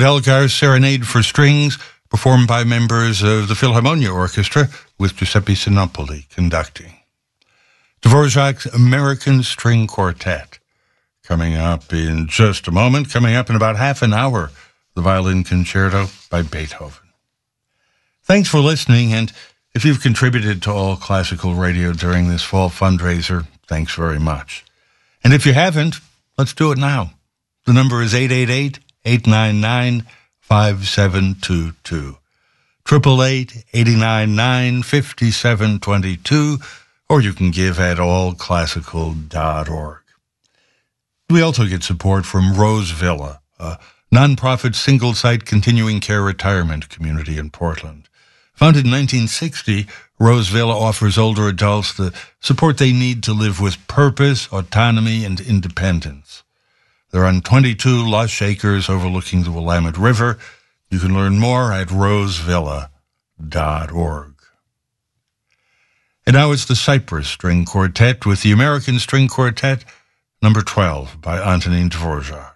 Kurt Elgar's Serenade for Strings, performed by members of the Philharmonia Orchestra, with Giuseppe Sinopoli conducting. Dvorak's American String Quartet, coming up in just a moment, coming up in about half an hour, the Violin Concerto by Beethoven. Thanks for listening, and if you've contributed to All Classical Radio during this fall fundraiser, thanks very much. And if you haven't, let's do it now. The number is 888-899-5722. 888-899-5722, or you can give at allclassical.org. We also get support from Rose Villa, a nonprofit single-site continuing care retirement community in Portland. Founded in 1960, Rose Villa offers older adults the support they need to live with purpose, autonomy, and independence. They're on 22 lush acres overlooking the Willamette River. You can learn more at rosevilla.org. And now it's the Cyprus String Quartet with the American String Quartet, number 12 by Antonin Dvorak.